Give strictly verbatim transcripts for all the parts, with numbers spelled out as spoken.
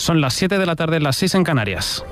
Son las siete de la tarde, las seis en Canarias.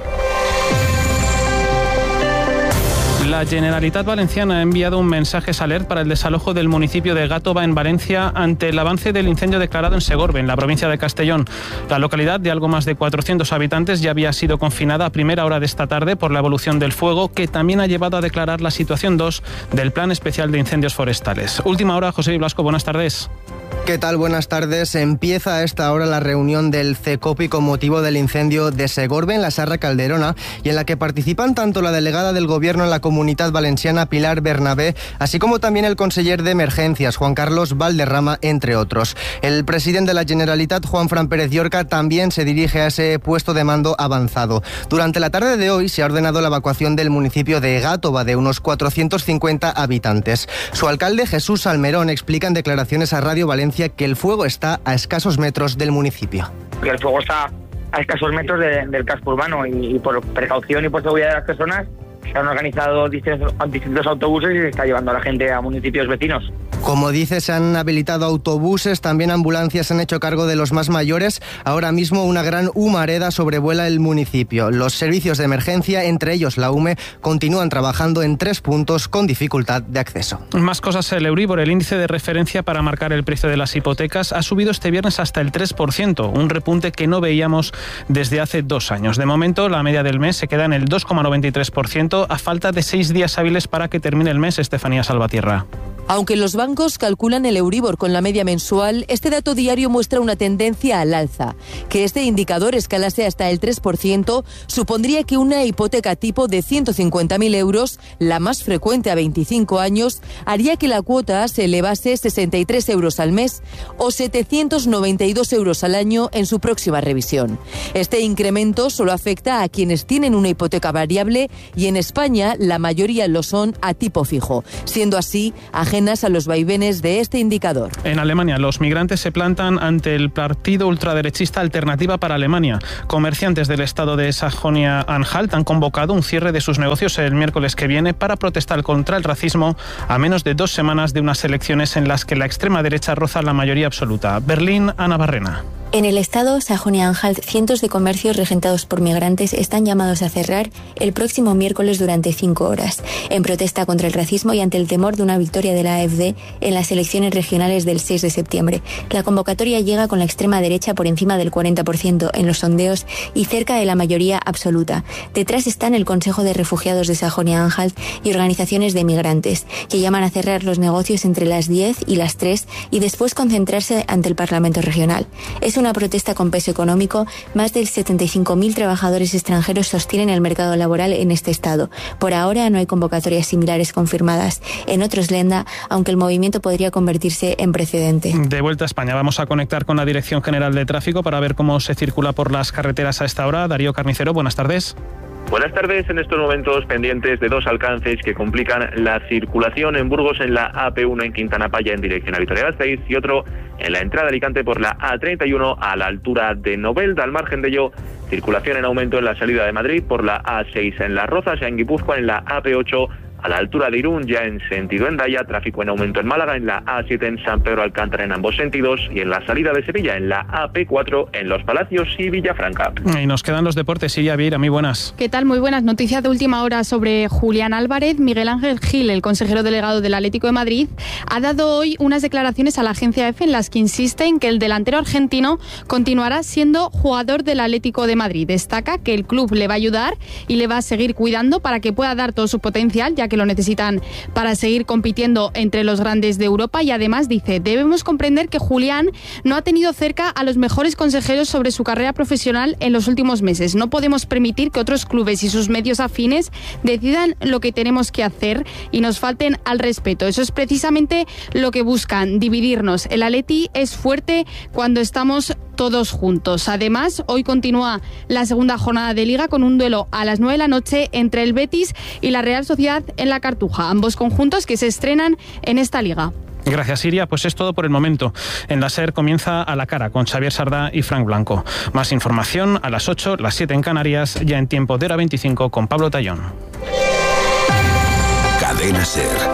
La Generalitat Valenciana ha enviado un mensaje alert para el desalojo del municipio de Gàtova en Valencia ante el avance del incendio declarado en Segorbe, en la provincia de Castellón. La localidad, de algo más de cuatrocientos habitantes, ya había sido confinada a primera hora de esta tarde por la evolución del fuego, que también ha llevado a declarar la situación dos del Plan Especial de Incendios Forestales. Última hora, José Blasco, buenas tardes. ¿Qué tal? Buenas tardes. Empieza a esta hora la reunión del CECOPI con motivo del incendio de Segorbe en la Serra Calderona, y en la que participan tanto la delegada del Gobierno en la Comunitat Valenciana, Pilar Bernabé, así como también el conseller de Emergencias, Juan Carlos Valderrama, entre otros. El presidente de la Generalitat, Juanfran Pérez Llorca, también se dirige a ese puesto de mando avanzado. Durante la tarde de hoy se ha ordenado la evacuación del municipio de Gàtova, de unos cuatrocientos cincuenta habitantes. Su alcalde, Jesús Salmerón, explica en declaraciones a Radio Valencia que el fuego está a escasos metros del municipio. El fuego está a escasos metros de, del casco urbano y, y por precaución y por seguridad de las personas se han organizado distintos, distintos autobuses y se está llevando a la gente a municipios vecinos. Como dice, se han habilitado autobuses, también ambulancias se han hecho cargo de los más mayores. Ahora mismo una gran humareda sobrevuela el municipio. Los servicios de emergencia, entre ellos la U M E, continúan trabajando en tres puntos con dificultad de acceso. Más cosas, el Euribor, el índice de referencia para marcar el precio de las hipotecas, ha subido este viernes hasta el tres por ciento, un repunte que no veíamos desde hace dos años. De momento, la media del mes se queda en el dos coma noventa y tres por ciento, a falta de seis días hábiles para que termine el mes. Estefanía Salvatierra. Aunque los bancos calculan el Euribor con la media mensual, este dato diario muestra una tendencia al alza. Que este indicador escalase hasta el tres por ciento supondría que una hipoteca tipo de ciento cincuenta mil euros, la más frecuente a veinticinco años, haría que la cuota se elevase sesenta y tres euros al mes o setecientos noventa y dos euros al año en su próxima revisión. Este incremento solo afecta a quienes tienen una hipoteca variable y en España la mayoría lo son a tipo fijo, siendo así ajenas a los vaivenes de este indicador. En Alemania, los migrantes se plantan ante el partido ultraderechista Alternativa para Alemania. Comerciantes del estado de Sajonia-Anhalt han convocado un cierre de sus negocios el miércoles que viene para protestar contra el racismo a menos de dos semanas de unas elecciones en las que la extrema derecha roza la mayoría absoluta. Berlín, Ana Barrena. En el estado Sajonia-Anhalt, cientos de comercios regentados por migrantes están llamados a cerrar el próximo miércoles durante cinco horas, en protesta contra el racismo y ante el temor de una victoria de la AfD en las elecciones regionales del seis de septiembre. La convocatoria llega con la extrema derecha por encima del cuarenta por ciento en los sondeos y cerca de la mayoría absoluta. Detrás están el Consejo de Refugiados de Sajonia-Anhalt y organizaciones de migrantes, que llaman a cerrar los negocios entre las diez y las tres y después concentrarse ante el Parlamento regional. Es una protesta con peso económico. Más de setenta y cinco mil trabajadores extranjeros sostienen el mercado laboral en este estado. Por ahora no hay convocatorias similares confirmadas en otros Länder, aunque el movimiento podría convertirse en precedente. De vuelta a España, vamos a conectar con la Dirección General de Tráfico para ver cómo se circula por las carreteras a esta hora. Darío Carnicero, buenas tardes. Buenas tardes. En estos momentos pendientes de dos alcances que complican la circulación en Burgos en la A P uno en Quintana Paya en dirección a Vitoria-Gasteiz y otro en la entrada de Alicante por la A treinta y uno a la altura de Novelda. Al margen de ello, circulación en aumento en la salida de Madrid por la A seis en Las Rozas y en Guipúzcoa en la A P ocho a la altura de Irún, ya en sentido Hendaya, tráfico en aumento en Málaga, en la A siete en San Pedro Alcántara en ambos sentidos y en la salida de Sevilla en la A P cuatro en Los Palacios y Villafranca. Y nos quedan los deportes. Silvia Vieira, muy buenas. ¿Qué tal? Muy buenas. Noticias de última hora sobre Julián Álvarez. Miguel Ángel Gil, el consejero delegado del Atlético de Madrid, ha dado hoy unas declaraciones a la agencia EFE en las que insiste en que el delantero argentino continuará siendo jugador del Atlético de Madrid. Destaca que el club le va a ayudar y le va a seguir cuidando para que pueda dar todo su potencial, ya que lo necesitan para seguir compitiendo entre los grandes de Europa. Y además dice, debemos comprender que Julián no ha tenido cerca a los mejores consejeros sobre su carrera profesional en los últimos meses. No podemos permitir que otros clubes y sus medios afines decidan lo que tenemos que hacer y nos falten al respeto. Eso es precisamente lo que buscan, dividirnos. El Atleti es fuerte cuando estamos todos juntos. Además, hoy continúa la segunda jornada de Liga con un duelo a las nueve de la noche entre el Betis y la Real Sociedad en la Cartuja. Ambos conjuntos que se estrenan en esta Liga. Gracias, Siria. Pues es todo por el momento. En la SER comienza A la Cara con Xavier Sardá y Frank Blanco. Más información a las ocho, las siete en Canarias, ya en tiempo de hora veinticinco con Pablo Tallón. Cadena SER.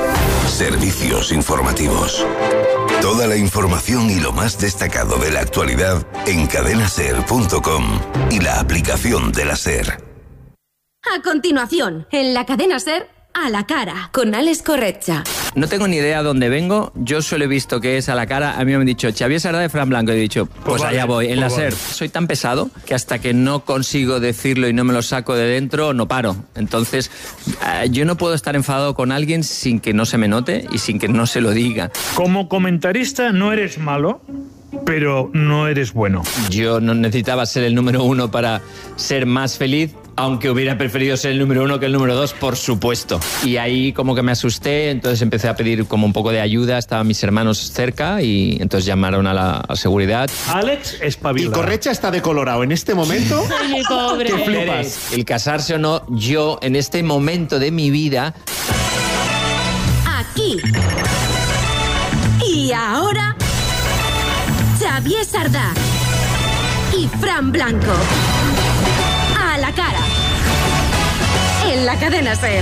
Servicios informativos. Toda la información y lo más destacado de la actualidad en cadena ser punto com y la aplicación de la SER. A continuación, en la cadena SER, A la cara, con Alex Corretja. No tengo ni idea dónde vengo, yo solo he visto que es A la cara, a mí me han dicho Xavier Sardá de Fran Blanco, y he dicho, pues, pues vale, allá voy, en pues la SER. Vale. Soy tan pesado que hasta que no consigo decirlo y no me lo saco de dentro, no paro. Entonces, eh, yo no puedo estar enfadado con alguien sin que no se me note y sin que no se lo diga. Como comentarista no eres malo, pero no eres bueno. Yo no necesitaba ser el número uno para ser más feliz, aunque hubiera preferido ser el número uno que el número dos, por supuesto. Y ahí como que me asusté, entonces empecé a pedir como un poco de ayuda, estaban mis hermanos cerca y entonces llamaron a la a seguridad. Alex espabila. Y Corretja está decolorado en este momento. Ay, mi pobre. ¿Qué flipas? El casarse o no, yo en este momento de mi vida... Aquí. Y ahora... Xavier Sardá y Fran Blanco. A la cara. En la cadena SER.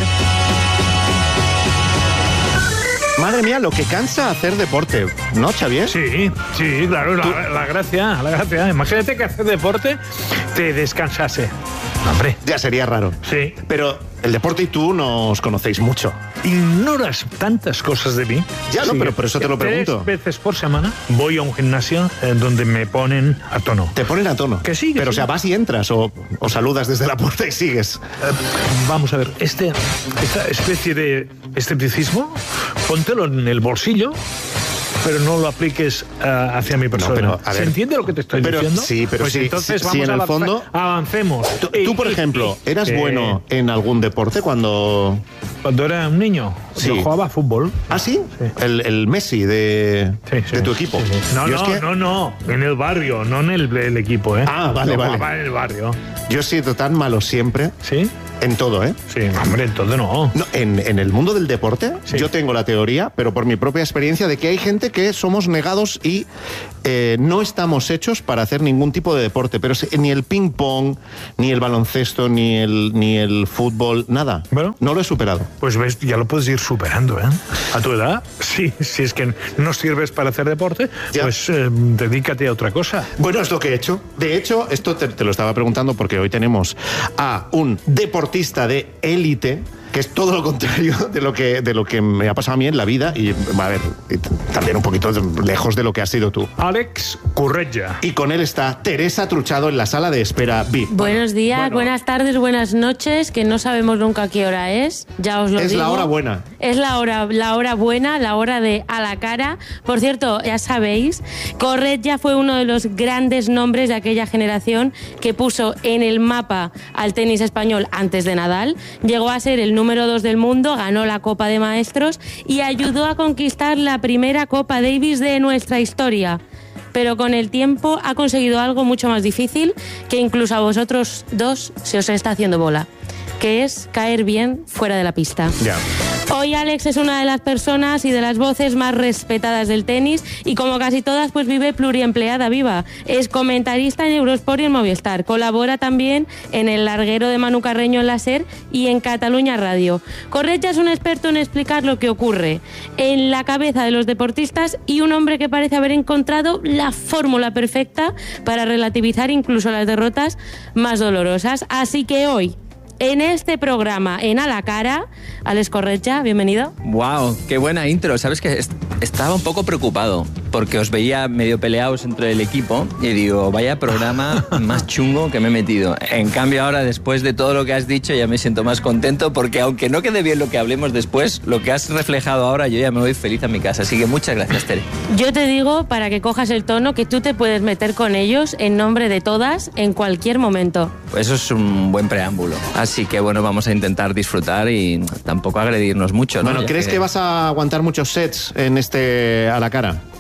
Madre mía, lo que cansa hacer deporte, ¿no, Xavier? Sí, sí, claro, la, la gracia, la gracia. Imagínate que hacer deporte te descansase. Hombre. Ya sería raro. Sí. Pero el deporte y tú no os conocéis mucho. Ignoras tantas cosas de mí. Ya, no, sí, pero por eso te lo pregunto. Tres veces por semana voy a un gimnasio eh, donde me ponen a tono. ¿Te ponen a tono? Que sí, que Pero, sí. o sea, vas y entras o, o saludas desde la puerta y sigues. Eh, vamos a ver, este, esta especie de escepticismo, póntelo en el bolsillo, pero no lo apliques uh, hacia mi persona. No, pero, a ver, ¿se entiende lo que te estoy pero, diciendo? Sí, pero pues sí, entonces sí, vamos sí, en a el avanzar, fondo... Avancemos. Tú, tú, por ejemplo, ¿eras eh, bueno en algún deporte cuando...? Cuando era un niño. Sí. Yo jugaba fútbol. ¿Ah, sí? sí. El, el Messi de, sí, sí, de tu equipo. Sí, sí. No, Yo no, es que... no, no. En el barrio, no en el, el equipo, ¿eh? Ah, vale, Yo vale. jugaba en el barrio. Yo he sido tan malo siempre. ¿Sí? En todo, ¿eh? Sí, hombre, en todo no. no en, en el mundo del deporte, sí. Yo tengo la teoría, pero por mi propia experiencia, de que hay gente que somos negados y eh, no estamos hechos para hacer ningún tipo de deporte. Pero ni el ping-pong, ni el baloncesto, ni el, ni el fútbol, nada. Bueno, no lo he superado. Pues ves, ya lo puedes ir superando, ¿eh? A tu edad, sí, si es que no sirves para hacer deporte, ya. pues eh, dedícate a otra cosa. Bueno, es lo que he hecho. De hecho, esto te, te lo estaba preguntando porque hoy tenemos a un deportista de élite, que es todo lo contrario de lo que de lo que me ha pasado a mí en la vida y, a ver, también un poquito lejos de lo que has sido tú. Alex Corretja. Y con él está Teresa Truchado en la sala de espera V I P. Buenos días, bueno. buenas tardes, buenas noches, que no sabemos nunca qué hora es, ya os lo es digo. Es la hora buena. Es la hora, la hora buena, la hora de A la cara. Por cierto, ya sabéis, Corretja fue uno de los grandes nombres de aquella generación que puso en el mapa al tenis español antes de Nadal. Llegó a ser el número número dos del mundo, ganó la Copa de Maestros y ayudó a conquistar la primera Copa Davis de nuestra historia. Pero con el tiempo ha conseguido algo mucho más difícil, que incluso a vosotros dos se os está haciendo bola, que es caer bien fuera de la pista. Ya. Hoy Alex es una de las personas y de las voces más respetadas del tenis y como casi todas pues vive pluriempleada viva. Es comentarista en Eurosport y en Movistar. Colabora también en El Larguero de Manu Carreño en la SER y en Cataluña Radio. Corretja es un experto en explicar lo que ocurre en la cabeza de los deportistas y un hombre que parece haber encontrado la fórmula perfecta para relativizar incluso las derrotas más dolorosas. Así que hoy, en este programa, en A la cara, Alex Corretja, bienvenido. Wow, qué buena intro. Sabes que est- estaba un poco preocupado porque os veía medio peleados entre el equipo y digo, vaya programa más chungo que me he metido. En cambio ahora, después de todo lo que has dicho, ya me siento más contento porque aunque no quede bien lo que hablemos después, lo que has reflejado ahora, yo ya me voy feliz a mi casa. Así que muchas gracias, Tere. Yo te digo, para que cojas el tono, que tú te puedes meter con ellos en nombre de todas en cualquier momento. Pues eso es un buen preámbulo. Así que bueno, vamos a intentar disfrutar y tampoco agredirnos mucho, ¿no? Bueno, Ya ¿crees que... que vas a aguantar muchos sets en este A la cara?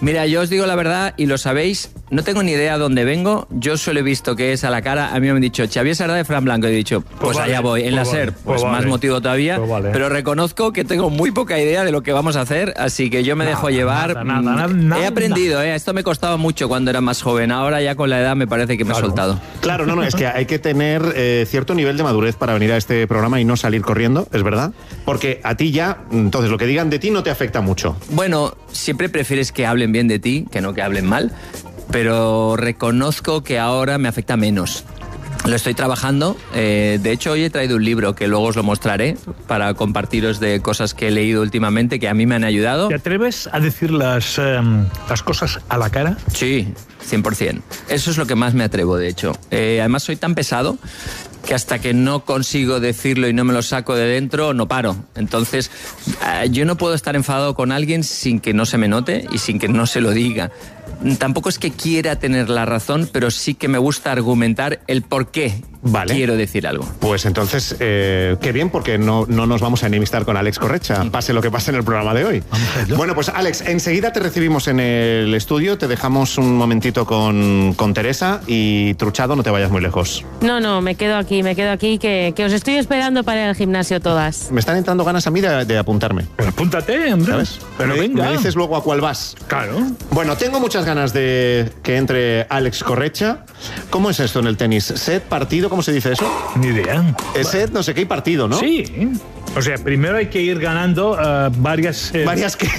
Mira, yo os digo la verdad y lo sabéis, no tengo ni idea dónde vengo. Yo solo he visto que es a la cara. A mí me han dicho Xavier Sardá de Fran Blanco. Y he dicho, pues, pues allá vale, voy. En pues la vale, SER, pues pues vale. más motivo todavía. Pues vale. Pero reconozco que tengo muy poca idea de lo que vamos a hacer, así que yo me Nada, dejo llevar. nada, nada, nada, he aprendido, ¿eh? Esto me costaba mucho cuando era más joven. Ahora ya con la edad me parece que me claro. he soltado. Claro, no, no, es que hay que tener eh, cierto nivel de madurez para venir a este programa y no salir corriendo, ¿es verdad? Porque a ti ya, entonces, lo que digan de ti no te afecta mucho. Bueno, siempre prefieres que hablen bien de ti que no que hablen mal, pero reconozco que ahora me afecta menos. Lo estoy trabajando. Eh, de hecho, hoy he traído un libro que luego os lo mostraré para compartiros de cosas que he leído últimamente que a mí me han ayudado. ¿Te atreves a decir las, um, las cosas a la cara? Sí, cien por ciento. Eso es lo que más me atrevo, de hecho. Eh, además, soy tan pesado que hasta que no consigo decirlo y no me lo saco de dentro, no paro. Entonces, eh, yo no puedo estar enfadado con alguien sin que no se me note y sin que no se lo diga. Tampoco es que quiera tener la razón, pero sí que me gusta argumentar el por qué vale. quiero decir algo. Pues entonces, eh, qué bien, porque no, no nos vamos a enemistar con Alex Correcha, pase lo que pase en el programa de hoy. Bueno, pues Alex, enseguida te recibimos en el estudio, te dejamos un momentito con, con Teresa y Truchado, no te vayas muy lejos. No, no, me quedo aquí, me quedo aquí, que, que os estoy esperando para ir al gimnasio todas. Me están entrando ganas a mí de, de apuntarme. Pero apúntate, hombre. ¿Sabes? Pero me, venga. me dices luego a cuál vas. Claro. Bueno, tengo muchas ganas de que entre Alex Correcha. ¿Cómo es esto en el tenis? ¿Set, partido? ¿Cómo se dice eso? Ni idea. Es set, no sé qué, y partido, ¿no? Sí. O sea, primero hay que ir ganando uh, varias... Eh, ¿Varias qué?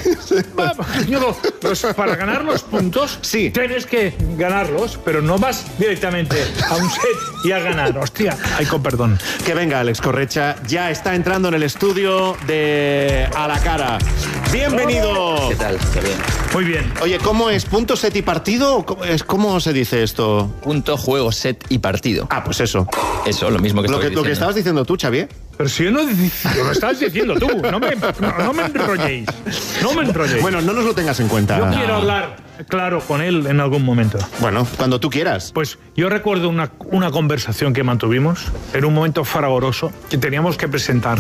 Yo, los, para ganar los puntos, sí. tienes que ganarlos, pero no vas directamente a un set y a ganar. Hostia, ay, con perdón. Que venga Alex Correcha, ya está entrando en el estudio de A la Cara. ¡Bienvenido! ¿Qué tal? Qué bien. Muy bien. Oye, ¿cómo es? ¿Punto, set y partido? ¿Cómo se dice esto? Punto, juego, set y partido. Ah, pues eso. Eso, lo mismo que Lo que, diciendo. lo que estabas diciendo tú, Xavier. Pero si yo no lo estabas diciendo tú, no me, no, no me enrolléis. No me enrolléis. Bueno, no nos lo tengas en cuenta. Yo quiero hablar claro con él en algún momento. Bueno, cuando tú quieras. Pues yo recuerdo una, una conversación que mantuvimos en un momento fragoroso que teníamos que presentar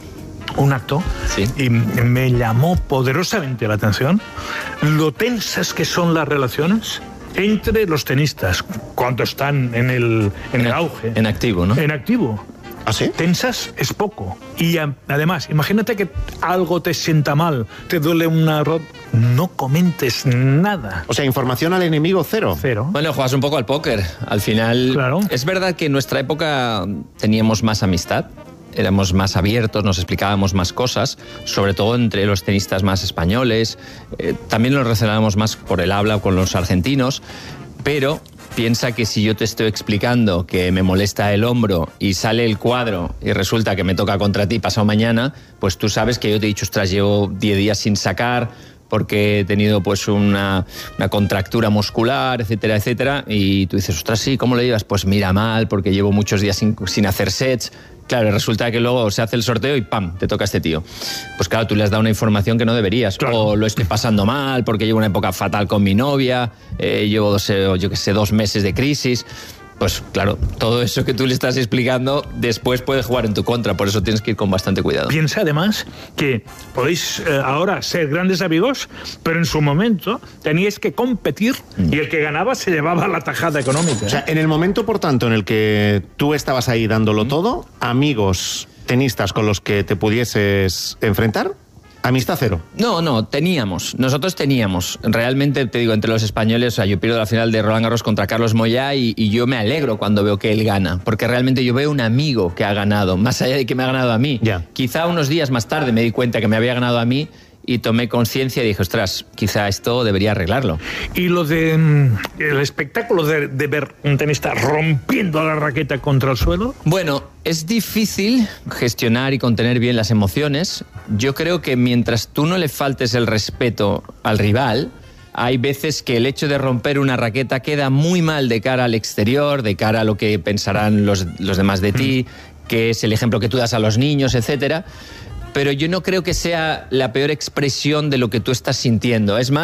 un acto, sí. Y me llamó poderosamente la atención lo tensas que son las relaciones entre los tenistas cuando están en el, en en el auge. En activo, ¿no? En activo. ¿Ah, sí? Tensas es poco. Y a, además, imagínate que algo te sienta mal, te duele una rod, no comentes nada. O sea, información al enemigo cero. Cero. Bueno, juegas un poco al póker. Al final, claro. Es verdad que en nuestra época teníamos más amistad, éramos más abiertos, nos explicábamos más cosas, sobre todo entre los tenistas más españoles. Eh, también nos relacionábamos más por el habla con los argentinos, pero piensa que si yo te estoy explicando que me molesta el hombro y sale el cuadro y resulta que me toca contra ti pasado mañana, pues tú sabes que yo te he dicho, ostras, llevo diez días sin sacar porque he tenido pues una, una contractura muscular, etcétera, etcétera, y tú dices, ostras, sí, ¿cómo lo llevas? Pues mira mal, porque llevo muchos días sin, sin hacer sets. Claro, resulta que luego se hace el sorteo y ¡pam!, te toca a este tío. Pues claro, tú le has dado una información que no deberías. Claro. O lo estoy pasando mal porque llevo una época fatal con mi novia, eh, llevo, dos, eh, yo qué sé, dos meses de crisis. Pues claro, todo eso que tú le estás explicando después puede jugar en tu contra, por eso tienes que ir con bastante cuidado. Piensa además que podéis eh, ahora ser grandes amigos, pero en su momento teníais que competir mm. y el que ganaba se llevaba la tajada económica. O sea, en el momento, por tanto, en el que tú estabas ahí dándolo mm. todo, amigos tenistas con los que te pudieses enfrentar, amistad cero. No, no, teníamos. Nosotros teníamos. Realmente, te digo, entre los españoles, o sea, yo pierdo la final de Roland Garros contra Carlos Moyá y, y yo me alegro cuando veo que él gana, porque realmente yo veo un amigo que ha ganado, más allá de que me ha ganado a mí. Yeah. Quizá unos días más tarde me di cuenta que me había ganado a mí y tomé conciencia y dije, ostras, quizá esto debería arreglarlo. Y lo de mm, el espectáculo de, de ver un tenista rompiendo la raqueta contra el suelo. Bueno, es difícil gestionar y contener bien las emociones. Yo creo que mientras tú no le faltes el respeto al rival, hay veces que el hecho de romper una raqueta queda muy mal de cara al exterior, de cara a lo que pensarán los, los demás de ti, mm. que es el ejemplo que tú das a los niños, etcétera. Pero yo no creo que sea la peor expresión de lo que tú estás sintiendo. Es más,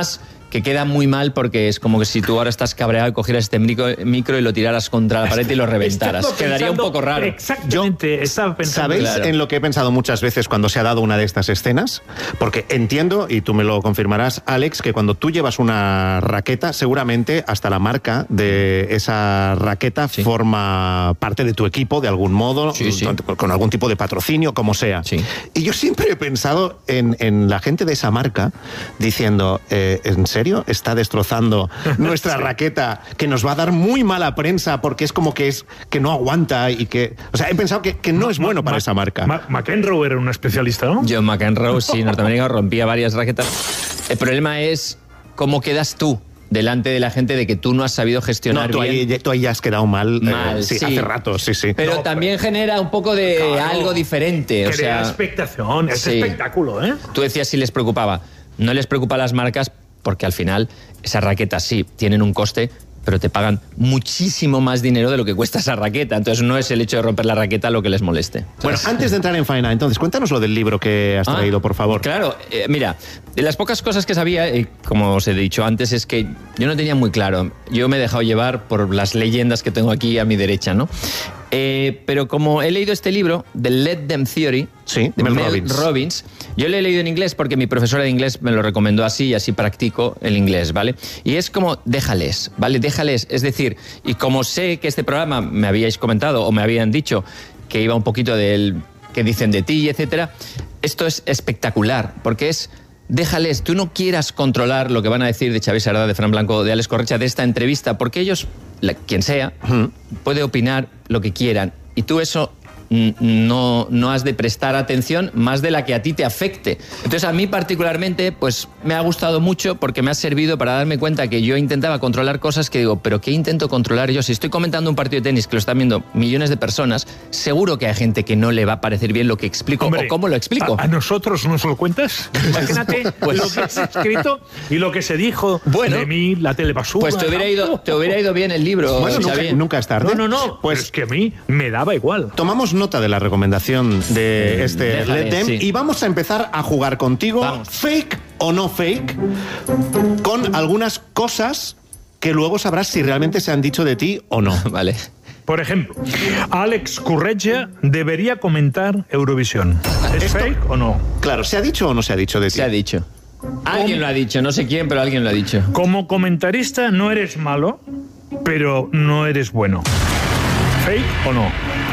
que queda muy mal porque es como que si tú ahora estás cabreado y cogieras este micro, micro y lo tiraras contra la pared y lo reventaras. Quedaría un poco raro. Exactamente, estaba pensando. ¿Sabéis Claro. en lo que he pensado muchas veces cuando se ha dado una de estas escenas? Porque entiendo, y tú me lo confirmarás, Alex, que cuando tú llevas una raqueta, seguramente hasta la marca de esa raqueta Sí. forma parte de tu equipo de algún modo, Sí, sí. Con, con algún tipo de patrocinio, como sea. Sí. Y yo siempre he pensado en, en la gente de esa marca diciendo, eh, ¿en serio está destrozando nuestra raqueta, que nos va a dar muy mala prensa porque es como que es que no aguanta y que... O sea, he pensado que, que no es bueno para Ma- esa marca. Ma- McEnroe era un especialista, ¿no? John McEnroe, sí, norteamericano, rompía varias raquetas. El problema es cómo quedas tú delante de la gente de que tú no has sabido gestionar No, tú bien. ahí, tú ahí ya has quedado mal. eh, Mal, sí, sí. hace rato, sí, sí. Pero No, también genera un poco de Claro. algo diferente. O Crea sea, expectación, es sí. espectáculo, ¿eh? Tú decías si les preocupaba. No les preocupa a las marcas porque al final esas raquetas sí tienen un coste, pero te pagan muchísimo más dinero de lo que cuesta esa raqueta. Entonces no es el hecho de romper la raqueta lo que les moleste. Bueno, antes de entrar en faena, entonces, cuéntanos lo del libro que has Ah, traído, por favor. Claro, eh, mira, de las pocas cosas que sabía, eh, como os he dicho antes, es que yo no tenía muy claro. Yo me he dejado llevar por las leyendas que tengo aquí a mi derecha, ¿no? Eh, pero como he leído este libro, The Let Them Theory, Sí, de Mel Mel Robbins. Robbins, yo lo he leído en inglés porque mi profesora de inglés me lo recomendó así y así practico el inglés, ¿vale? Y es como, déjales, ¿vale? Déjales, es decir, y como sé que este programa me habíais comentado o me habían dicho que iba un poquito del que dicen de ti, etcétera, esto es espectacular, porque es... Déjales, tú no quieras controlar lo que van a decir de Xavier Sardá, de Fran Blanco, de Alex Correcha, de esta entrevista, porque ellos, la- quien sea, Ujú. puede opinar lo que quieran. Y tú eso mm, no, no has de prestar atención más de la que a ti te afecte. Entonces a mí particularmente pues me ha gustado mucho porque me ha servido para darme cuenta que yo intentaba controlar cosas que digo, pero ¿qué intento controlar yo? Si estoy comentando un partido de tenis que lo están viendo millones de personas, seguro que hay gente que no le va a parecer bien lo que explico Hombre, o cómo lo explico. ¿A, a nosotros nos lo cuentas? Imagínate Pues- lo que has escrito y lo que se dijo Bueno, de mí, la telebasura. Pues te hubiera ido, te hubiera ido bien el libro, Bueno, nunca, Xavi. nunca es tarde. No, no, no. Pues Pues que a mí me daba igual. tomamos nota de la recomendación de Eh, este déjale, Let Them sí. y vamos a empezar a jugar contigo, Vamos. fake o no fake, con algunas cosas que luego sabrás si realmente se han dicho de ti o no. Vale. Por ejemplo, Alex Correia debería comentar Eurovisión. ¿Es Esto- fake o no? Claro, ¿se ha dicho o no se ha dicho de ti? Se ha dicho. Alguien lo ha dicho, no sé quién, pero alguien lo ha dicho. Como comentarista no eres malo, pero no eres bueno. ¿Fake o no?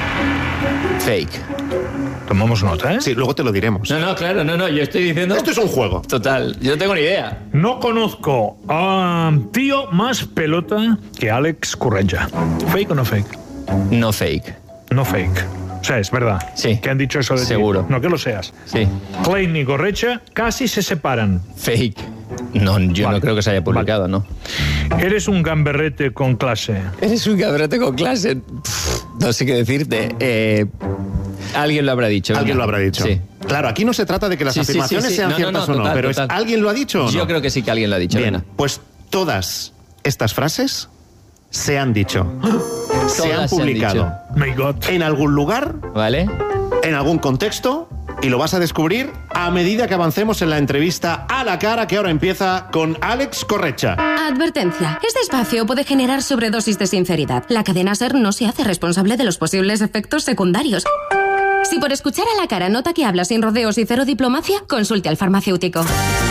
Fake. Tomamos nota, ¿eh? Sí, luego te lo diremos. No, no, claro, no, no, yo estoy diciendo... Esto es un juego. Total, yo no tengo ni idea. No conozco a tío más pelota que Alex Correia. ¿Fake o no fake? No fake. No fake. O sea, es verdad. Sí. Que han dicho eso de ti. Seguro. No que lo seas. Sí. Klein y Correia casi se separan. Fake. No, yo Vale. no creo que se haya publicado, ¿no? Eres un gamberrete con clase. Eres un cabrete con clase. Pff, no sé qué decirte. Eh, alguien lo habrá dicho. Alguien venga. lo habrá dicho. Sí. Claro, aquí no se trata de que las Sí, sí, sí, afirmaciones sí. sean No, no, ciertas no, o no, total, pero total. es ¿alguien lo ha dicho o no? Yo creo que sí que alguien lo ha dicho. Bien, venga. pues todas estas frases se han dicho. Se Todas han se han publicado My God. en algún lugar, ¿Vale? en algún contexto, y lo vas a descubrir a medida que avancemos en la entrevista a la cara que ahora empieza con Alex Correia. Advertencia. Este espacio puede generar sobredosis de sinceridad. La cadena SER no se hace responsable de los posibles efectos secundarios. Si por escuchar a la cara nota que habla sin rodeos y cero diplomacia, consulte al farmacéutico.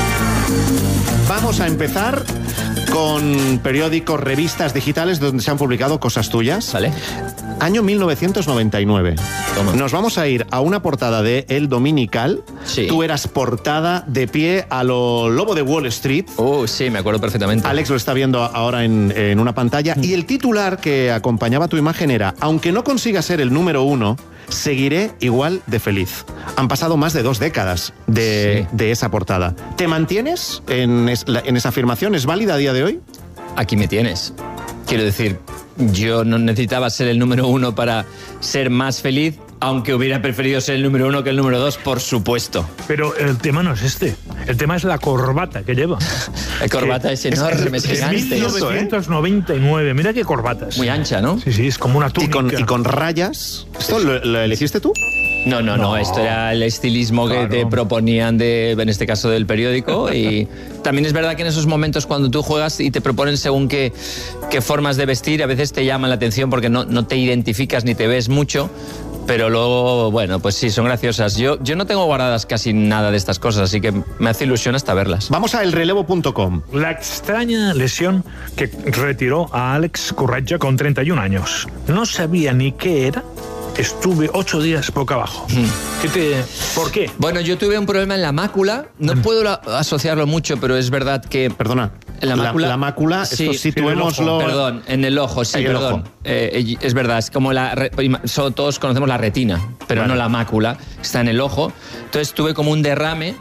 Vamos a empezar con periódicos, revistas digitales donde se han publicado cosas tuyas. ¿Vale? Año mil novecientos noventa y nueve. Toma. Nos vamos a ir a una portada de El Dominical. Sí. Tú eras portada de pie a lo Lobo de Wall Street. Oh, sí, me acuerdo perfectamente. Alex lo está viendo ahora en, en una pantalla. Y el titular que acompañaba tu imagen era: aunque no consiga ser el número uno, seguiré igual de feliz. Han pasado más de dos décadas de, Sí. de esa portada. ¿Te mantienes en, es- la- en esa afirmación? ¿Es válida a día de hoy? Aquí me tienes. Quiero decir, yo no necesitaba ser el número uno para ser más feliz, aunque hubiera preferido ser el número uno que el número dos, por supuesto. Pero el tema no es este. El tema es la corbata que lleva. La corbata es enorme, es Es gigante. mil novecientos noventa y nueve. Mira qué corbatas. Muy ancha, ¿no? Sí, sí, es como una Y túnica. con, y con rayas. ¿Esto lo, lo elegiste tú? No, no, no, no, esto era el estilismo claro. que te proponían, de, en este caso del periódico. Y también es verdad que en esos momentos cuando tú juegas y te proponen según qué, qué formas de vestir, a veces te llaman la atención porque no, no te identificas ni te ves mucho. Pero luego, bueno, pues sí, son graciosas. Yo, yo no tengo guardadas casi nada de estas cosas, así que me hace ilusión hasta verlas. Vamos a el relevo punto com. La extraña lesión que retiró a Àlex Corretja con treinta y un años. No sabía ni qué era. Estuve ocho días boca abajo. ¿Qué te, ¿Por qué? Bueno, yo tuve un problema en la mácula. No mm. puedo la, asociarlo mucho, pero es verdad que... Perdona. La mácula, la, la mácula sí, esto situémoslo... Perdón, en el ojo, sí, perdón. Eh, es verdad, es como la... So, todos conocemos la retina, pero vale. no la mácula. Está en el ojo. Entonces tuve como un derrame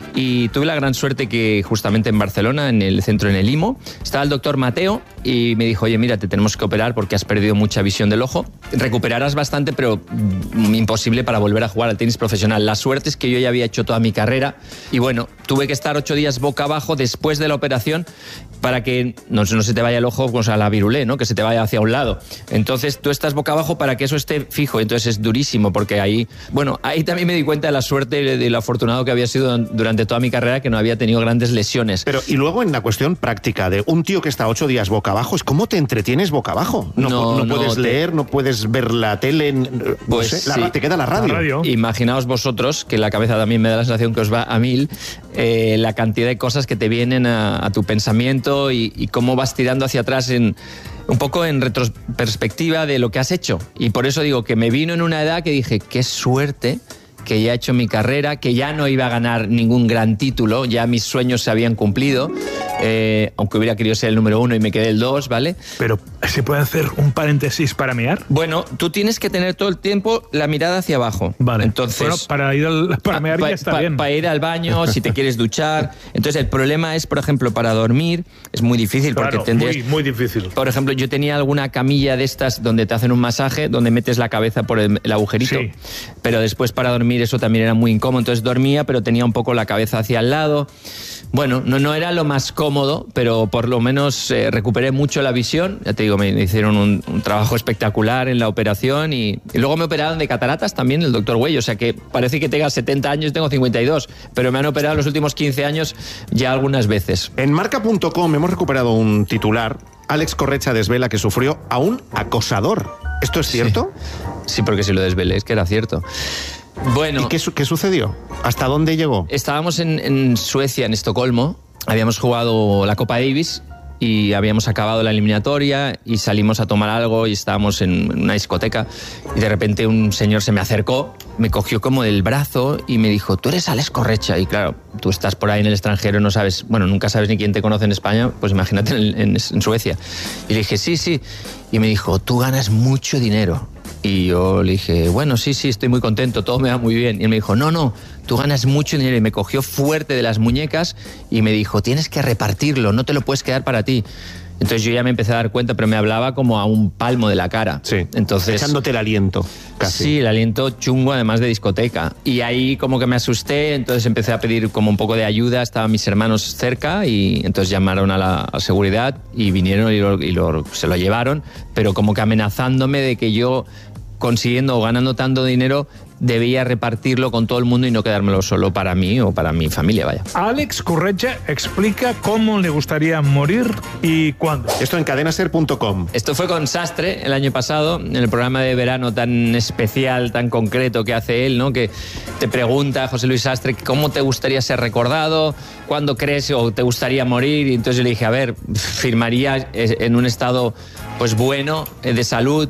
y tuve la gran suerte que justamente en Barcelona, en el centro, en el I M O, estaba el doctor Mateo y me dijo, oye, mira, te tenemos que operar porque has perdido mucha visión del ojo. Recuperarás bastante, pero imposible para volver a jugar al tenis profesional. La suerte es que yo ya había hecho toda mi carrera y bueno, tuve que estar ocho días boca abajo después de la operación para que no, no se te vaya el ojo, pues a la virulé, ¿no? Que se te vaya hacia un lado. Entonces tú estás boca abajo para que eso esté fijo. Entonces es durísimo porque ahí, bueno, ahí también me di cuenta de la suerte y de lo afortunado que había sido durante toda mi carrera, que no había tenido grandes lesiones. Pero y luego en la cuestión práctica de un tío que está ocho días boca abajo, es cómo te entretienes boca abajo. No, no, no, no puedes te... leer, no puedes ver la tele, no pues sé, sí. la, te queda la radio. la radio. Imaginaos vosotros, que la cabeza también me da la sensación que os va a mil, eh, la cantidad de cosas que te vienen a, a tu pensamiento y, y cómo vas tirando hacia atrás en... un poco en retrospectiva de lo que has hecho. Y por eso digo que me vino en una edad que dije, qué suerte que ya he hecho mi carrera, que ya no iba a ganar ningún gran título, ya mis sueños se habían cumplido, eh, aunque hubiera querido ser el número uno y me quedé el dos, ¿vale? Pero, ¿se puede hacer un paréntesis para mear? Bueno, tú tienes que tener todo el tiempo la mirada hacia abajo. Vale. Entonces, bueno, para ir al, para mear pa, ya está pa, bien. Para ir al baño, si te quieres duchar. Entonces, el problema es, por ejemplo, para dormir, es muy difícil porque claro, tendrías... muy, muy difícil. Por ejemplo, yo tenía alguna camilla de estas donde te hacen un masaje, donde metes la cabeza por el, el agujerito, sí. Pero después para dormir eso también era muy incómodo, entonces dormía, pero tenía un poco la cabeza hacia el lado. Bueno, no, no era lo más cómodo, pero por lo menos eh, recuperé mucho la visión. Ya te digo, me hicieron un, un trabajo espectacular en la operación y, y luego me operaron de cataratas también el doctor Güell, o sea que parece que tenga setenta años, tengo cincuenta y dos, pero me han operado los últimos quince años ya algunas veces. En marca punto com hemos recuperado un titular. Àlex Corretja desvela que sufrió a un acosador. ¿Esto es cierto? Sí, sí, porque si lo desvelé es que era cierto. Bueno, ¿y qué, qué sucedió? ¿Hasta dónde llegó? Estábamos en, en Suecia, en Estocolmo, habíamos jugado la Copa Davis y habíamos acabado la eliminatoria y salimos a tomar algo y estábamos en una discoteca y de repente un señor se me acercó, me cogió como del brazo y me dijo, tú eres Àlex Corretja. Y claro, tú estás por ahí en el extranjero, no sabes, bueno, nunca sabes ni quién te conoce en España, pues imagínate en, en, en Suecia. Y le dije, sí, sí. Y me dijo, tú ganas mucho dinero. Y yo le dije, bueno, sí, sí, estoy muy contento, todo me va muy bien. Y él me dijo, no, no, tú ganas mucho dinero. Y me cogió fuerte de las muñecas y me dijo, tienes que repartirlo, no te lo puedes quedar para ti. Entonces yo ya me empecé a dar cuenta, pero me hablaba como a un palmo de la cara. Sí, entonces, echándote el aliento, casi. Sí, el aliento chungo, además de discoteca. Y ahí como que me asusté, entonces empecé a pedir como un poco de ayuda, estaban mis hermanos cerca y entonces llamaron a la a seguridad y vinieron y, lo, y lo, se lo llevaron, pero como que amenazándome de que yo, consiguiendo o ganando tanto dinero, debía repartirlo con todo el mundo y no quedármelo solo para mí o para mi familia, vaya. Àlex Corretja explica cómo le gustaría morir y cuándo. Esto en cadena ser punto com. Esto fue con Sastre el año pasado, en el programa de verano tan especial, tan concreto que hace él, ¿no? Que te pregunta, José Luis Sastre, ¿cómo te gustaría ser recordado? ¿Cuándo crees o te gustaría morir? Y entonces yo le dije, a ver, firmaría en un estado pues bueno, de salud,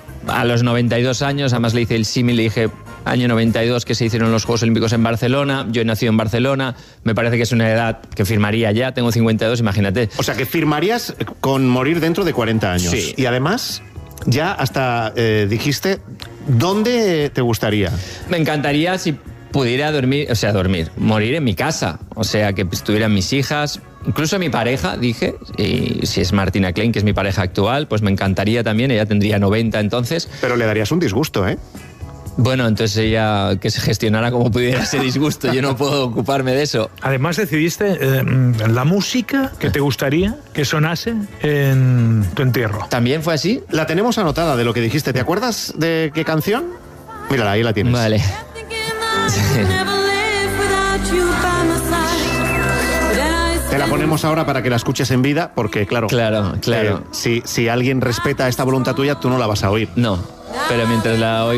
a los noventa y dos años, además le hice el símil, le dije, año noventa y dos que se hicieron los Juegos Olímpicos en Barcelona, yo he nacido en Barcelona, me parece que es una edad que firmaría ya, tengo cincuenta y dos, imagínate. O sea, que firmarías con morir dentro de cuarenta años. Sí. Y además, ya hasta eh, dijiste, ¿dónde te gustaría? Me encantaría si pudiera dormir, o sea, dormir, morir en mi casa, o sea, que estuvieran mis hijas, incluso mi pareja, dije, y si es Martina Klein, que es mi pareja actual, pues me encantaría también, ella tendría noventa entonces. Pero le darías un disgusto, ¿eh? Bueno, entonces ella que se gestionara como pudiera ese disgusto, yo no puedo ocuparme de eso. Además decidiste eh, la música que te gustaría que sonase en tu entierro. ¿También fue así? La tenemos anotada de lo que dijiste, ¿te acuerdas de qué canción? Mírala, ahí la tienes. Vale. Te la ponemos ahora para que la escuches en vida, porque claro, claro, claro. Eh, si, si alguien respeta esta voluntad tuya, tú no la vas a oír. No, pero mientras la oigo